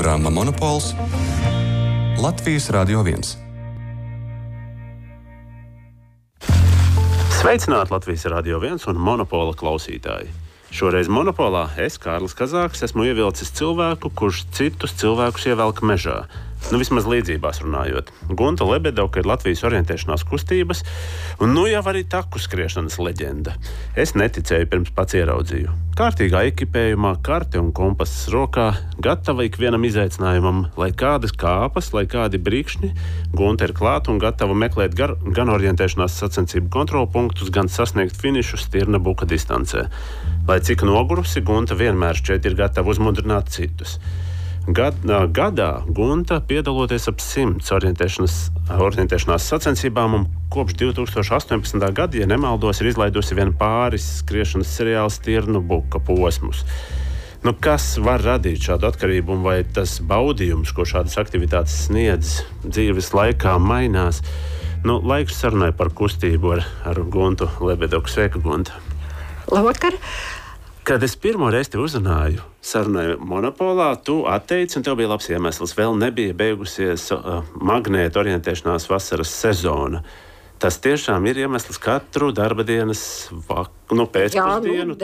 Programma Monopols Latvijas Radio 1. Sveicināti Latvijas Radio 1 un Monopola klausītāji. Šoreiz Monopolā es, Kārlis Kazāks, esmu ievilcis cilvēku, kurš citus cilvēkus ievelk mežā. Vismaz līdzībās runājot. Gunta Lebedoka ir Latvijas orientēšanās kustības un jau arī taku skriešanas leģenda. Es neticēju pirms pats ieraudzīju. Kārtīgā ekipējumā, karte un kompass rokā, gatava ikvienam izaicinājumam, lai kādas kāpas, lai kādi brīkšņi. Gunta ir klāta un gatava meklēt gan orientēšanās sacensību kontrolpunktus, gan sasniegt finišu stirna buka distancē. Lai cik nogurusi, Gunta vienmēr šķiet ir gatava uzmundrināt citus. Gadā Gunta piedaloties ap 100 orientēšanās sacensībām un kopš 2018. gada, ja nemaldos, ir izlaidusi vien pāris skriešanas seriāla stirnu buka posmus. Kas var radīt šādu atkarību un vai tas baudījums, ko šādas aktivitātes sniedz dzīves laikā, mainās? Laiks sarunai par kustību ar Guntu Lebedoku. Sveika, Gunta! Labvakar! Kad es pirmo reizi tevi uzrunāju sarunai Monopolā, tu atteici, un tev bija labs iemesls. Vēl nebija beigusies magnēta orientēšanās vasaras sezona. Tas tiešām ir iemesls katru darba dienas pēcpusdienu.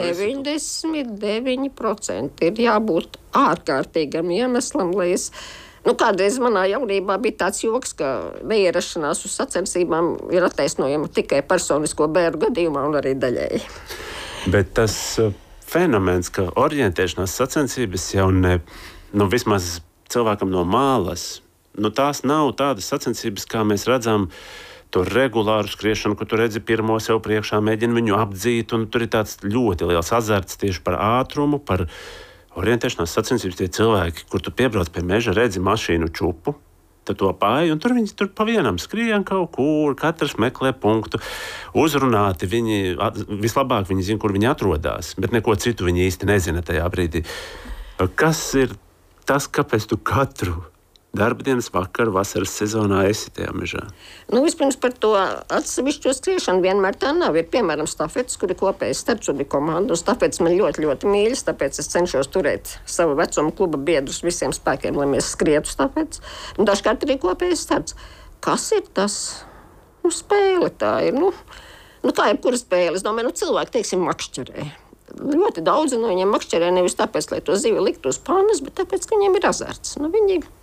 99% ir jābūt ārkārtīgam iemeslam, lai es... Kādreiz manā jaunībā bija tāds joks, ka neierašanās uz sacensībām ir attaisnojama tikai personisko bēru gadījumā un arī daļēji. Bet tas... fenomens, ka orientēšanās sacensības jau vismaz cilvēkam no mālas, tās nav tādas sacensības, kā mēs redzam to regulāru skriešanu, kur tu redzi pirmo sev priekšā, mēģini viņu apdzīt, un tur ir tāds ļoti liels azarts tieši par ātrumu, par orientēšanās sacensības tie cilvēki, kur tu piebrauc pie meža, redzi mašīnu čupu, tad to pāri, un viņi tur pa vienam skrien kaut kur, katrs meklē punktu. Uzrunāti viņi, vislabāk viņi zina, kur viņi atrodas, bet neko citu viņi īsti nezina tajā brīdī. Kas ir tas, kāpēc tu katru darba dienas vakaru vasaras sezonā esi tajā mežā? Vispirms par to atsevišķo skriešanu vienmēr tā nav. Ir piemēram stafetes, kur ir kopējs starps un ir komanda. Un stafetes man ļoti, ļoti mīļas, tāpēc es cenšos turēt savu vecuma kluba biedrus visiem spēkiem, lai mēs skrietu stafetes. Dažkārt arī kopējs starps. Kas ir tas? Spēle tā ir. Kā jebkura spēle. Es domāju, cilvēki, teiksim, makšķerē. Ļoti daudzi no viņiem makšķerē nevis tāpēc, lai to zivi liktu uz pannas, bet tāpēc, ka viņiem ir azarts. Viņi